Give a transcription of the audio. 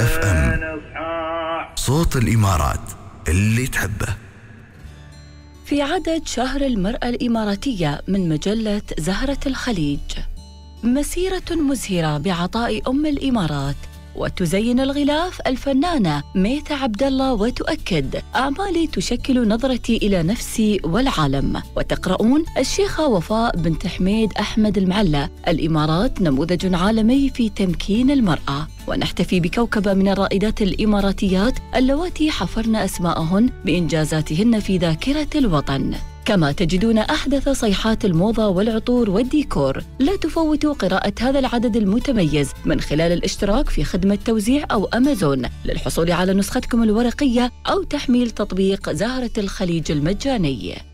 FM، صوت الإمارات اللي تحبه. في عدد شهر المرأة الإماراتية من مجلة زهرة الخليج، مسيرة مزهرة بعطاء أم الإمارات، وتزين الغلاف الفنانة ميثة عبد الله وتؤكد: أعمالي تشكل نظرتي إلى نفسي والعالم. وتقرؤون: الشيخة وفاء بنت حميد أحمد المعلى، الإمارات نموذج عالمي في تمكين المرأة. ونحتفي بكوكبة من الرائدات الإماراتيات اللواتي حفرن أسماءهن بإنجازاتهن في ذاكرة الوطن. كما تجدون أحدث صيحات الموضة والعطور والديكور. لا تفوتوا قراءة هذا العدد المتميز من خلال الاشتراك في خدمة توزيع أو أمازون للحصول على نسختكم الورقية أو تحميل تطبيق زهرة الخليج المجاني.